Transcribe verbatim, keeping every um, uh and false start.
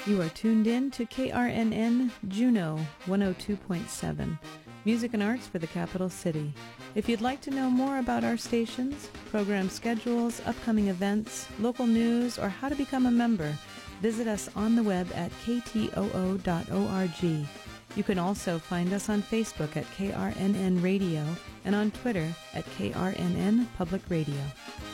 You are tuned in to K R N N Juneau one oh two point seven, music and arts for the capital city. If you'd like to know more about our stations, program schedules, upcoming events, local news, or how to become a member, visit us on the web at k t o o dot org. You can also find us on Facebook at K R N N Radio and on Twitter at K R N N Public Radio.